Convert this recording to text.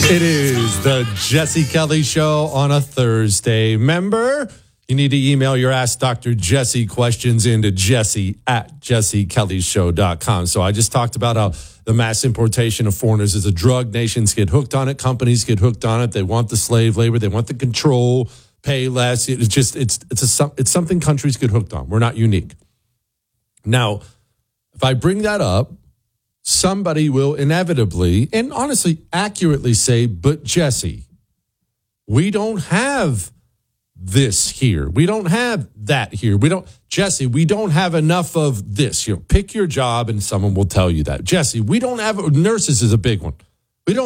It is the Jesse Kelly Show on a Thursday. Remember, you need to email your Ask Dr. Jesse questions into jesse@jessekellyshow.com. So I just talked about how the mass importation of foreigners is a drug. Nations get hooked on it. Companies get hooked on it. They want the slave labor. They want the control, pay less. It's something countries get hooked on. We're not unique. Now, if I bring that up, somebody will inevitably and honestly accurately say, but Jesse, we don't have this here. We don't have that here. Jesse, we don't have enough of this. Pick your job and someone will tell you that. Jesse, we don't have, nurses is a big one.